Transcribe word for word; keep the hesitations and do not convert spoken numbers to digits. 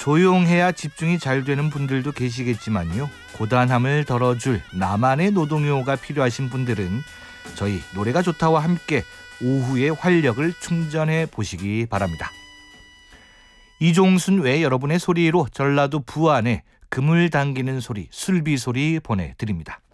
조용해야 집중이 잘 되는 분들도 계시겠지만요. 고단함을 덜어줄 나만의 노동요가 필요하신 분들은 저희 노래가 좋다와 함께 오후의 활력을 충전해 보시기 바랍니다. 이종순 외 여러분의 소리로 전라도 부안에 그물 당기는 소리, 술비 소리 보내드립니다.